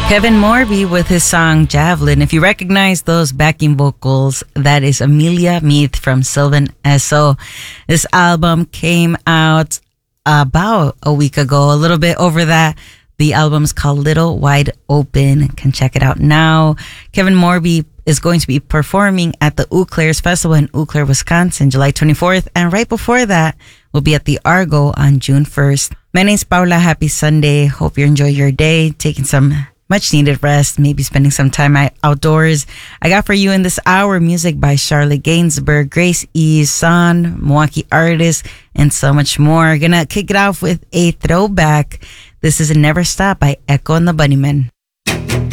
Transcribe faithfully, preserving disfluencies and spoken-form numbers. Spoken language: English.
Kevin Morby with his song Javelin. If you recognize those backing vocals, that is Amelia Meath from Sylvan Esso. This album came out about a week ago, a little bit over that. The album's called Little Wide Open. You can check it out now. Kevin Morby is going to be performing at the Eau Claire's Festival in Eau Claire, Wisconsin, July twenty-fourth. And right before that, we'll be at the Argo on June first. My name's Paula. Happy Sunday. Hope you enjoy your day, taking some much needed rest, maybe spending some time outdoors. I got for you in this hour music by Charlotte Gainsbourg, Grace E. Son, Milwaukee artist, and so much more. Gonna kick it off with a throwback. This is Never Stop by Echo and the Bunnymen.